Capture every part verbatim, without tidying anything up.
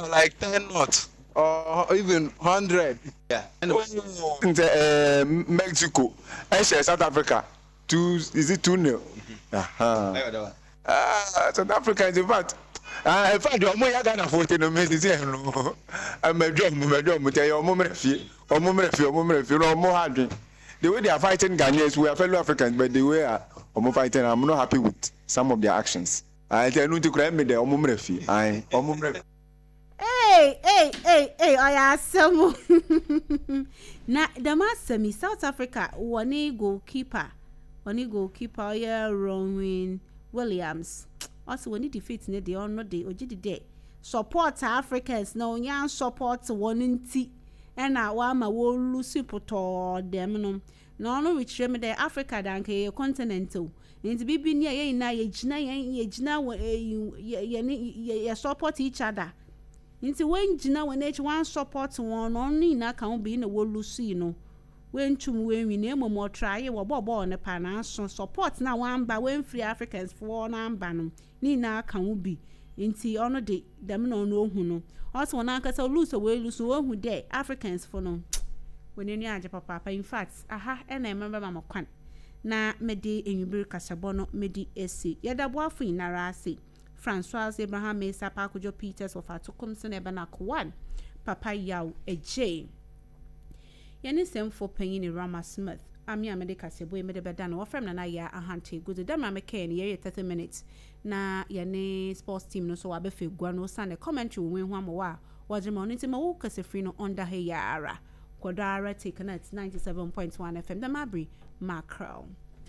like ten knots or even one hundred. Yeah. And oh. in uh, Mexico, I share South Africa. Two, is it two nil? Uh-huh. Uh, South Africa is in fact. Uh, in fact, you're more Ghana for no means. I'm a drum, I'm a drum, but you're more refi, or more refi, or more refi, or more hard. The way they are fighting Ghanaians, we are fellow Africans, but the way I'm fighting, I'm not happy with some of their actions. I tell you to cry me there, or more refi. I, or more refi. Hey, hey, hey, hey, I ask some. Na the master me South Africa, one goalkeeper, one goalkeeper, yeah, Ronwin Williams. Also, when he defeats ne the honor day, or did day support Africans, no yan support one in tea, and I want my whole Lucy Poto, them no, no, which remedy Africa, danke, continental. And to be near ye, na ye, jina, ye, jina, ye, support each other. Into when Gina when each one support one only na can be in a whole Lucino. When to when we name more try or bob on a pan so support now one by when free Africans for one banum. Nina can be into honor day, them no no who no. Also one uncle so loose away loose one who day Africans for no. When you near papa, in fact, aha, and I remember Mamma Quan. Na medi in you Casabono, medi essay, yada waffy narasi. Francois Abraham Mesa Pakujo Peters of Atokumson Ebanak one, Papa Yao a J. Yenny same for paying in Rama Smith. I'm ya medica sebo made a bedan or from Naya a hunting. Good damn McCain, ye thirty minutes. Na yane sports team no so abefe guano san a commentary win one more. Was the morning to Mawuka Sefrino under her yara. Quadara taken at ninety-seven point one F M. The Mabry Macro.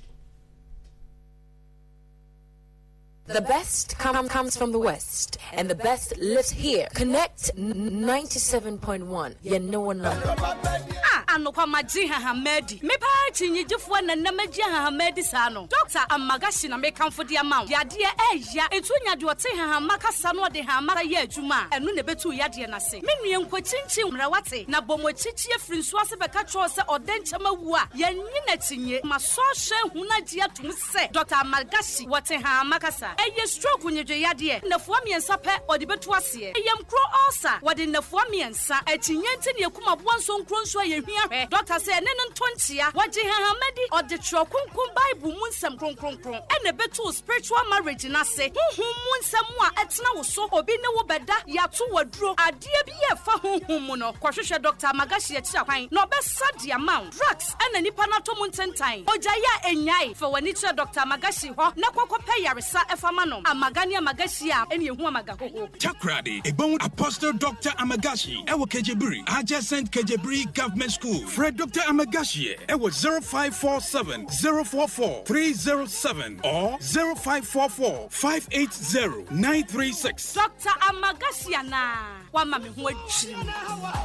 The best com- comes from the West, and the best lives here. Connect ninety-seven point one. You know one number. Ah, ano kwa majiha hamedi. Me pa chinyi jufwa na na majiha hamedi sano. Doctor Amagashi na me kamfo di amount. Ya die e ya etu nya de ote ha maka sano de ha maka ye adwuma. Enu ne betu ya de na se. Me nue nkwa chinchi mrawate na bomo chichi afiri so ase beka cho se odenchama wu a. Ya nyi na tinye ma so hwe hu na dia tum se. Doctor Amagashi wote ha maka sa. Eye stroke nyedwe yade na fuwa miensa pe odi betu ase. Eye mkro ulcer wode na fuwa miensa etinyente ne ekuma bonso nkro nso ye hwia. Doctor say nenen twenty waje hahamedi or the trokunkum Bible munsem kron kron kron ene betu spiritual marriage na se honhom munsem a etena wo so obi ne wo beda ya to waduro ade bi ye fa honhom mu no kwahwehwe Doctor Amagashi akira kwan no be sad amount drugs ene nipa na to muntentan oja ya enyai fa wani kira Doctor Amagashi ho na kwakwape yaresa efama no Amagani Amagashi a ene ehu amagahoho Takrade ebon Apostle Doctor Amagashi ewo Kejebiri adjacent Kejebiri Government School. Fred Doctor Amagashi, it was zero five four seven, zero four four, three zero seven or zero five four four, five eight zero, nine three six. Doctor Amagashi na wa mami ho adwiri.